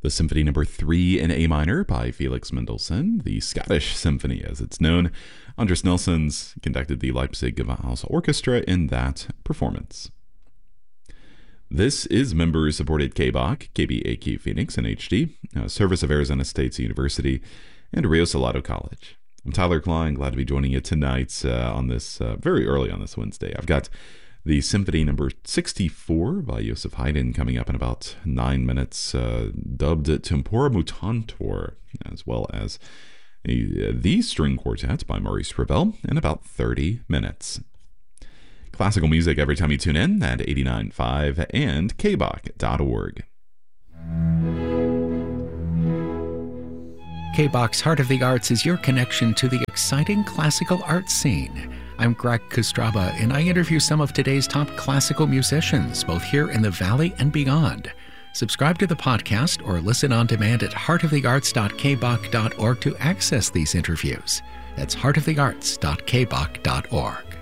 The Symphony No. 3 in A minor by Felix Mendelssohn, the Scottish Symphony as it's known. Andris Nelsons conducted the Leipzig Gewandhaus Orchestra in that performance. This is member-supported KBAQ, KBAQ Phoenix in HD, service of Arizona State University, and Rio Salado College. I'm Tyler Klein, glad to be joining you tonight on this, very early on this Wednesday. I've got the Symphony No. 64 by Joseph Haydn coming up in about 9 minutes, dubbed Tempora Mutantur, as well as the String Quartet by Maurice Ravel in about 30 minutes. Classical music every time you tune in at 89.5 and kbach.org. KBAQ's Heart of the Arts is your connection to the exciting classical arts scene. I'm Greg Kostraba, and I interview some of today's top classical musicians, both here in the Valley and beyond. Subscribe to the podcast or listen on demand at heartofthearts.kbach.org to access these interviews. That's heartofthearts.kbach.org.